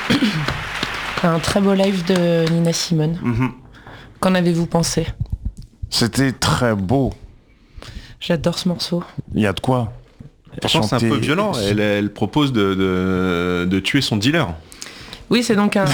Un très beau live de Nina Simone. Mhm. Qu'en avez-vous pensé ? C'était très beau. J'adore ce morceau. Il y a de quoi. Pourtant, c'est un peu violent. Elle propose de tuer son dealer. Oui, c'est donc un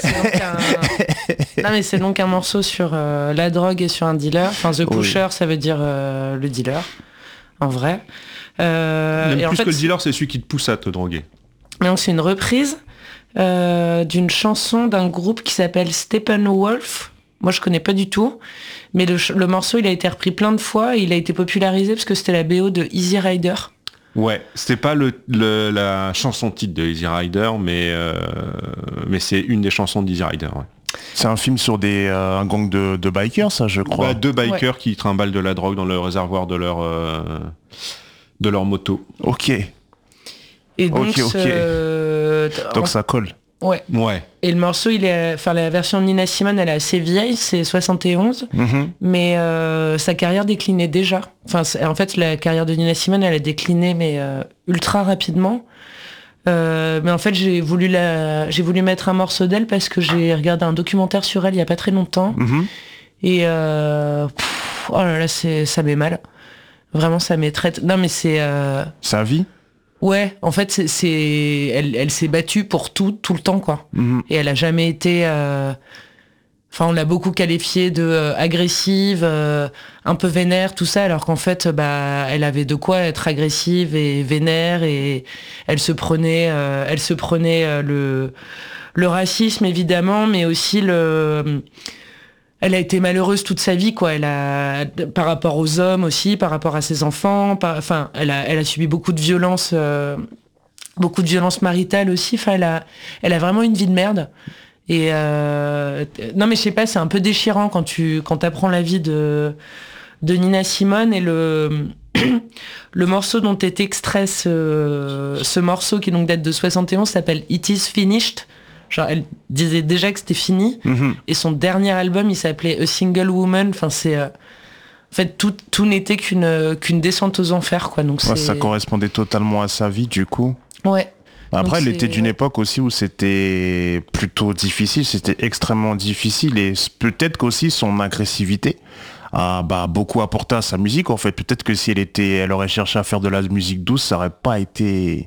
non, mais c'est donc un morceau sur la drogue et sur un dealer. Enfin, The Pusher, ça veut dire le dealer, en vrai. Même et plus en fait, que le dealer, c'est celui qui te pousse à te droguer. Mais donc, c'est une reprise d'une chanson d'un groupe qui s'appelle Steppenwolf. Moi, je connais pas du tout. Mais le morceau, il a été repris plein de fois. Et il a été popularisé parce que c'était la BO de Easy Rider. Ouais, c'était pas la chanson titre de Easy Rider, mais c'est une des chansons d'Easy Rider. Ouais. C'est un film sur un gang de bikers, ça, je crois. Deux bikers qui trimballent de la drogue dans le réservoir de leur moto. Ok. Et donc, donc ça colle. Ouais. Et le morceau, la version de Nina Simone, elle est assez vieille, c'est 71, mais sa carrière déclinait déjà. Enfin, en fait, la carrière de Nina Simone, elle a décliné, mais ultra rapidement. Mais en fait, j'ai voulu mettre un morceau d'elle parce que j'ai regardé un documentaire sur elle il y a pas très longtemps. Et oh là là, ça m'est mal. Vraiment, ça m'est très... Non, mais c'est... Sa vie ? Ouais, en fait, elle s'est battue pour tout le temps, quoi. Et elle a jamais été... Enfin, on l'a beaucoup qualifiée de agressive, un peu vénère, tout ça, alors qu'en fait, elle avait de quoi être agressive et vénère, et elle se prenait le racisme, évidemment, mais aussi elle a été malheureuse toute sa vie, quoi. Par rapport aux hommes aussi, par rapport à ses enfants. Elle a subi beaucoup de violences maritales aussi. Enfin, elle a vraiment une vie de merde. Et non, mais je sais pas, c'est un peu déchirant quand t'apprends la vie de Nina Simone, et le morceau dont est extrait ce morceau qui donc date de 71 s'appelle It Is Finished. Genre, elle disait déjà que c'était fini. Et son dernier album, il s'appelait A Single Woman. Enfin, c'est... en fait, tout n'était qu'une descente aux enfers, quoi. Donc, ça correspondait totalement à sa vie, du coup. Ouais. Après, donc elle était d'une époque aussi où c'était plutôt difficile. C'était extrêmement difficile. Et peut-être qu'aussi son agressivité a beaucoup apporté à sa musique. En fait, peut-être que si elle aurait cherché à faire de la musique douce, ça aurait pas été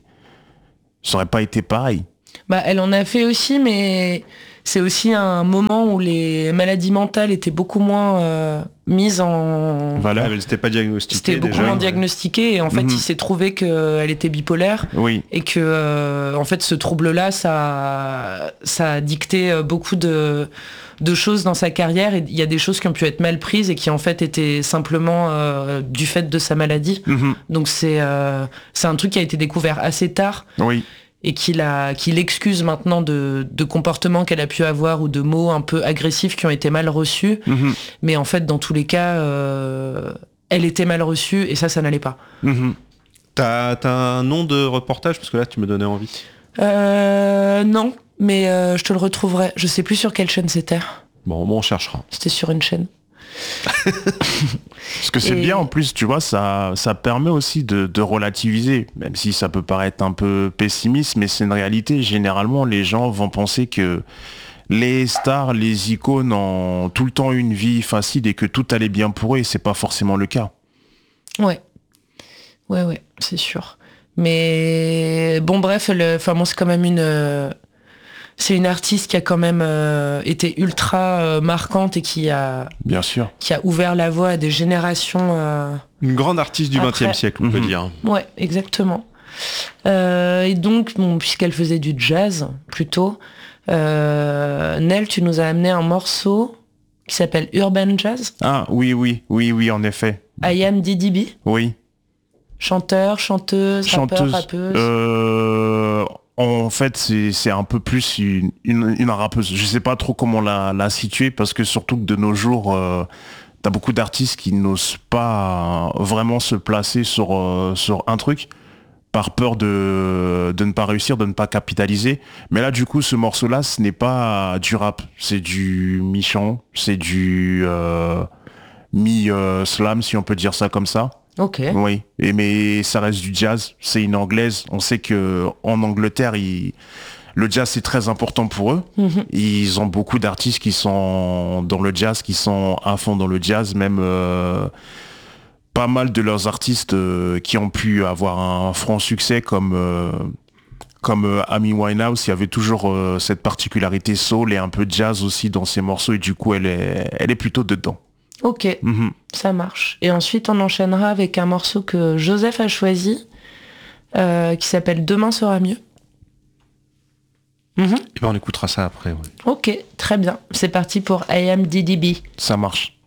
pareil. Elle en a fait aussi, mais c'est aussi un moment où les maladies mentales étaient beaucoup moins mises en... Voilà, elle n'était pas diagnostiquée. C'était beaucoup moins diagnostiqué, et en fait, il s'est trouvé qu'elle était bipolaire. Oui. Et que, en fait, ce trouble-là, ça a dicté beaucoup de choses dans sa carrière, et il y a des choses qui ont pu être mal prises et qui, en fait, étaient simplement du fait de sa maladie. Donc, c'est un truc qui a été découvert assez tard. Oui. Et qu'il excuse maintenant de comportements qu'elle a pu avoir, ou de mots un peu agressifs qui ont été mal reçus. Mais en fait, dans tous les cas, elle était mal reçue, et ça n'allait pas. T'as un nom de reportage, parce que là, tu me donnais envie. Non, mais je te le retrouverai. Je sais plus sur quelle chaîne c'était. Bon, on cherchera. C'était sur une chaîne. Parce que c'est bien, en plus, tu vois, ça permet aussi de relativiser, même si ça peut paraître un peu pessimiste, mais c'est une réalité. Généralement, les gens vont penser que les stars, les icônes ont tout le temps une vie facile et que tout allait bien pour eux, et c'est pas forcément le cas. Ouais, c'est sûr. Mais bon, bref, c'est quand même c'est une artiste qui a quand même été ultra marquante, et qui a ouvert la voie à des générations. Une grande artiste du XXe siècle, on peut dire. Ouais, exactement. Et donc, puisqu'elle faisait du jazz plutôt, Nel, tu nous as amené un morceau qui s'appelle Urban Jazz. Ah oui, en effet. I Am DDB. Oui. Chanteur, chanteuse, rappeur, rappeuse. En fait, c'est un peu plus une rappeuse. Je sais pas trop comment la situer, parce que surtout que de nos jours, t'as beaucoup d'artistes qui n'osent pas vraiment se placer sur un truc, par peur de ne pas réussir, de ne pas capitaliser. Mais là, du coup, ce morceau-là, ce n'est pas du rap, c'est du mi-chant, c'est du mi-slam, si on peut dire ça comme ça. Ok. Oui, mais ça reste du jazz, c'est une anglaise. On sait que en Angleterre, le jazz c'est très important pour eux. Ils ont beaucoup d'artistes qui sont dans le jazz, qui sont à fond dans le jazz, même pas mal de leurs artistes qui ont pu avoir un franc succès comme Amy Winehouse. Il y avait toujours cette particularité soul et un peu jazz aussi dans ses morceaux, et du coup elle est plutôt dedans. Ok, ça marche. Et ensuite on enchaînera avec un morceau que Joseph a choisi, qui s'appelle Demain sera mieux. Et ben on écoutera ça après. Ouais. Ok, très bien. C'est parti pour I Am DDB. Ça marche.